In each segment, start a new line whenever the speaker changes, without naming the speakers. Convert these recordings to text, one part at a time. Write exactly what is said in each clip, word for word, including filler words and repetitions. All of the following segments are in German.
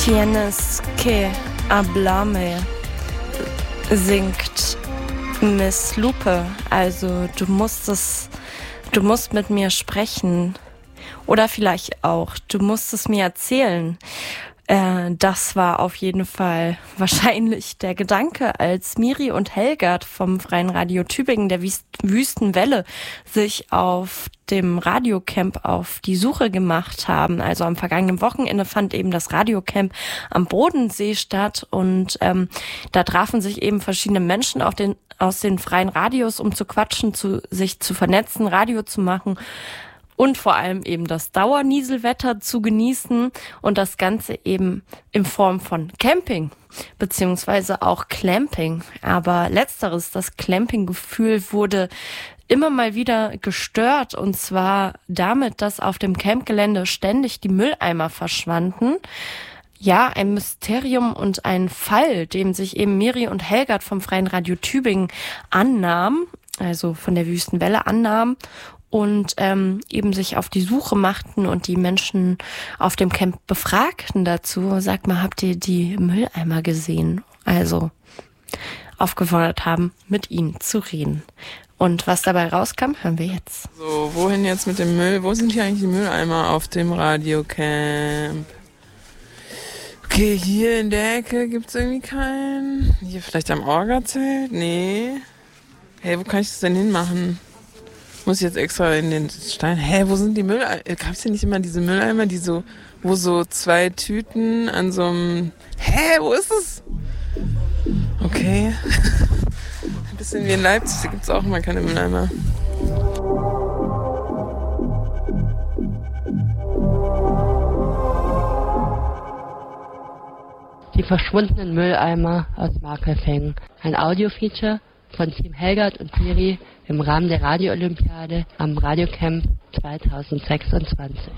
Tienes que hablarme, singt Miss Lupe. Also du musst es, du musst mit mir sprechen. Oder vielleicht auch, du musst es mir erzählen. Äh, das war auf jeden Fall wahrscheinlich der Gedanke, als Miri und Helgert vom Freien Radio Tübingen der Wüstenwelle sich auf dem Radiocamp auf die Suche gemacht haben. Also am vergangenen Wochenende fand eben das Radiocamp am Bodensee statt und ähm, da trafen sich eben verschiedene Menschen auf den, aus den freien Radios, um zu quatschen, zu, sich zu vernetzen, Radio zu machen. Und vor allem eben das Dauernieselwetter zu genießen und das Ganze eben in Form von Camping, beziehungsweise auch Clamping. Aber letzteres, das Clamping-Gefühl wurde immer mal wieder gestört und zwar damit, dass auf dem Campgelände ständig die Mülleimer verschwanden. Ja, ein Mysterium und ein Fall, dem sich eben Miri und Helgert vom Freien Radio Tübingen annahmen, also von der Wüstenwelle annahmen. Und ähm, eben sich auf die Suche machten und die Menschen auf dem Camp befragten dazu. Sag mal, habt ihr die Mülleimer gesehen? Also aufgefordert haben, mit ihnen zu reden. Und was dabei rauskam, hören wir jetzt.
So, wohin jetzt mit dem Müll? Wo sind hier eigentlich die Mülleimer auf dem Radiocamp? Okay, hier in der Ecke gibt's irgendwie keinen. Hier vielleicht am Orga-Zelt? Nee. Hey, wo kann ich das denn hinmachen? Muss ich jetzt extra in den Stein. Hä, wo sind die Mülleimer? Gab's hier nicht immer diese Mülleimer, die so, wo so zwei Tüten an so einem. Hä, wo ist es? Okay. Ein bisschen wie in Leipzig, da gibt's auch immer keine Mülleimer.
Die verschwundenen Mülleimer aus Markelfängen. Ein Audio-Feature von Team Helgert und Miri im Rahmen der Radio-Olympiade am Radiocamp zwanzig sechsundzwanzig.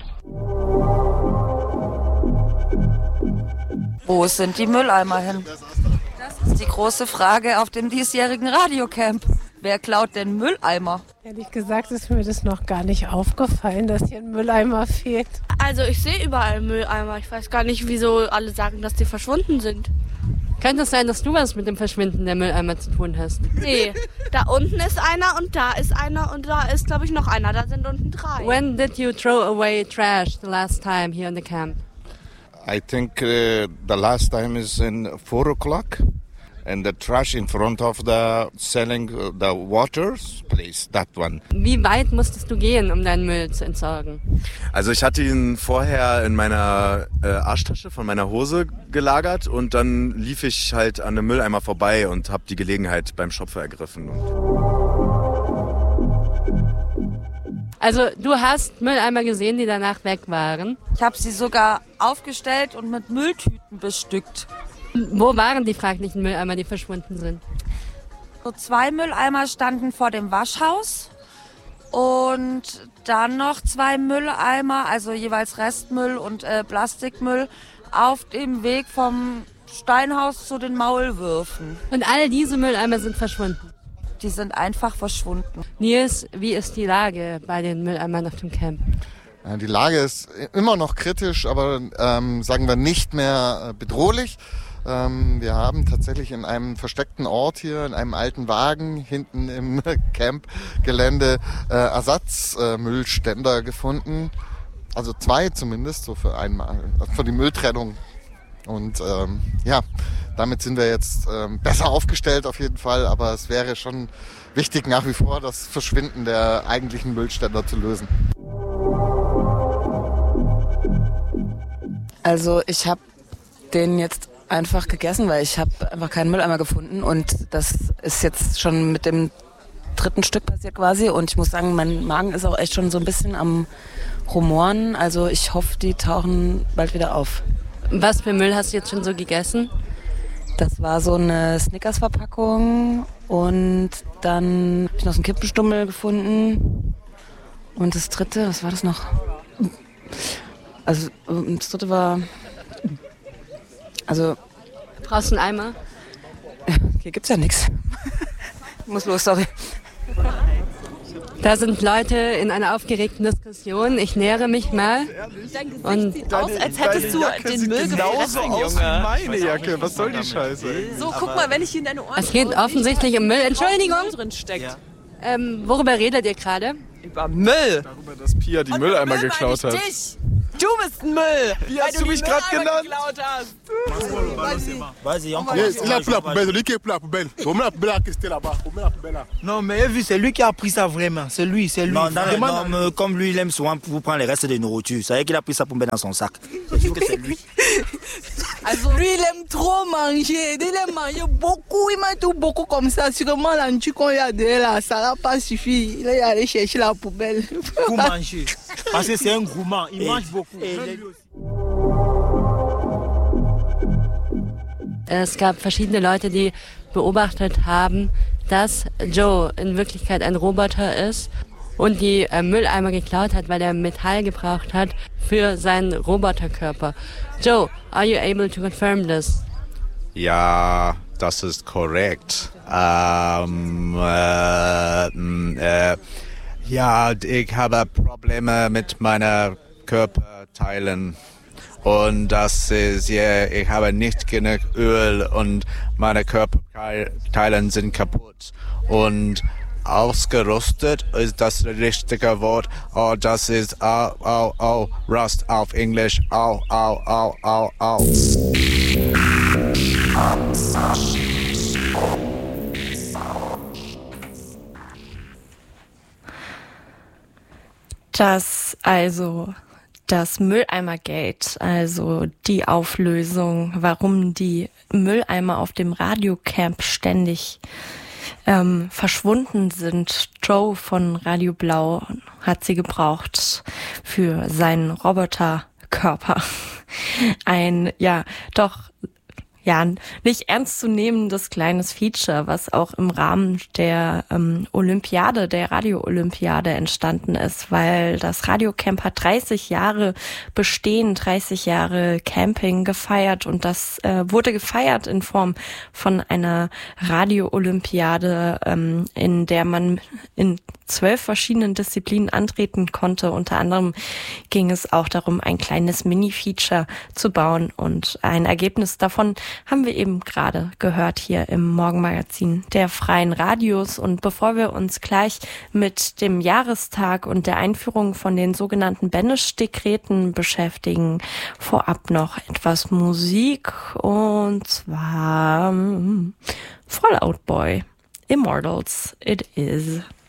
Wo sind die Mülleimer hin? Das ist die große Frage auf dem diesjährigen Radiocamp. Wer klaut denn Mülleimer?
Ehrlich gesagt ist mir das noch gar nicht aufgefallen, dass hier ein Mülleimer fehlt.
Also ich sehe überall Mülleimer. Ich weiß gar nicht, wieso alle sagen, dass die verschwunden sind.
Könnte es sein, dass du was mit dem Verschwinden der Mülleimer zu tun hast?
Nee, da unten ist einer und da ist einer und da ist, glaube ich, noch einer. Da sind unten drei.
When did you throw away trash the last time here in the camp?
I think uh, the last time is in four o'clock. And the trash in front of the selling the waters place, that one.
Wie weit musstest du gehen, um deinen Müll zu entsorgen?
Also ich hatte ihn vorher in meiner äh, Arschtasche von meiner Hose gelagert und dann lief ich halt an einem Mülleimer vorbei und habe die Gelegenheit beim Schopfer ergriffen.
Also du hast Mülleimer gesehen, die danach weg waren?
Ich habe sie sogar aufgestellt und mit Mülltüten bestückt.
Wo waren die fraglichen Mülleimer, die verschwunden sind?
So zwei Mülleimer standen vor dem Waschhaus und dann noch zwei Mülleimer, also jeweils Restmüll und äh, Plastikmüll, auf dem Weg vom Steinhaus zu den Maulwürfen.
Und all diese Mülleimer sind verschwunden?
Die sind einfach verschwunden.
Nils, wie ist die Lage bei den Mülleimern auf dem Camp?
Die Lage ist immer noch kritisch, aber ähm, sagen wir nicht mehr bedrohlich. Ähm, wir haben tatsächlich in einem versteckten Ort hier, in einem alten Wagen hinten im Campgelände äh, Ersatzmüllständer äh, gefunden. Also zwei zumindest, so für einmal, für die Mülltrennung. Und ähm, ja, damit sind wir jetzt ähm, besser aufgestellt auf jeden Fall, aber es wäre schon wichtig nach wie vor, das Verschwinden der eigentlichen Müllständer zu lösen.
Also ich habe den jetzt einfach gegessen, weil ich habe einfach keinen Mülleimer gefunden und das ist jetzt schon mit dem dritten Stück passiert quasi und ich muss sagen, mein Magen ist auch echt schon so ein bisschen am Rumoren, also ich hoffe, die tauchen bald wieder auf.
Was für Müll hast du jetzt schon so gegessen?
Das war so eine Snickers-Verpackung und dann habe ich noch so einen Kippenstummel gefunden und das dritte, was war das noch? Also das dritte war... Also...
Brauchst du einen Eimer?
Hier gibt's ja nichts. Ich muss los, sorry.
Da sind Leute in einer aufgeregten Diskussion. Ich nähere mich mal.
Dein Gesicht
Und
sieht aus, als hättest du den Müll
genauso
gefressen,
aus
Junge.
wie meine Jacke. Was soll die Scheiße?
So, guck mal, wenn ich hier in deine Ohren...
es geht offensichtlich um Müll. Entschuldigung.
drin steckt.
Ja.
Ähm, worüber redet ihr gerade?
Über Müll.
Darüber, dass Pia die Mülleimer geklaut hat.
Dich. Du bist ein Müll.
Wie
weil
hast du
die
mich gerade
Mülleimer
genannt?
geklaut hast.
Vas-y, encore. Il a pris la poubelle, lui qui a pris la poubelle. Remets la poubelle à Christé là-bas. Remets la poubelle là.
Non, mais vu, c'est lui qui a pris ça vraiment. C'est lui, c'est lui.
Non, non, non, mais comme lui, il aime souvent pour prendre les restes de nourriture. C'est vrai qu'il a pris sa poubelle dans son sac. C'est sûr que c'est lui.
Also, lui, il aime trop manger. Il aime manger beaucoup. Il mange tout beaucoup comme ça. Sûrement, l'antu qu'on lui a donné là, ça n'a pas suffi. Il est allé chercher la poubelle.
Pour manger. Parce que c'est un gourmand. Il mange beaucoup.
Es gab verschiedene Leute, die beobachtet haben, dass Joe in Wirklichkeit ein Roboter ist und die äh, Mülleimer geklaut hat, weil er Metall gebraucht hat für seinen Roboterkörper. Joe, are you able to confirm this?
Ja, das ist korrekt. Ähm, äh, äh, ja, ich habe Probleme mit meinen Körperteilen. Und das ist, ja, ich habe nicht genug Öl und meine Körperteile sind kaputt. Und ausgerostet ist das richtige Wort. Oh, das ist au, au, au, Rust auf Englisch. Au, au, au, au, au.
Das also das Mülleimergate, also die Auflösung, warum die Mülleimer auf dem Radiocamp ständig ähm, verschwunden sind. Joe von Radio Blau hat sie gebraucht für seinen Roboterkörper. Ein, ja, doch, ja, nicht ernstzunehmendes kleines Feature, was auch im Rahmen der ähm, Olympiade, der Radio-Olympiade entstanden ist, weil das Radiocamp hat dreißig Jahre Bestehen, dreißig Jahre Camping gefeiert und das äh, wurde gefeiert in Form von einer Radio-Olympiade, ähm, in der man in zwölf verschiedenen Disziplinen antreten konnte. Unter anderem ging es auch darum, ein kleines Mini-Feature zu bauen und ein Ergebnis davon haben wir eben gerade gehört hier im Morgenmagazin der Freien Radios. Und bevor wir uns gleich mit dem Jahrestag und der Einführung von den sogenannten Benesch-Dekreten beschäftigen, vorab noch etwas Musik und zwar Fall Out Boy, Immortals It Is.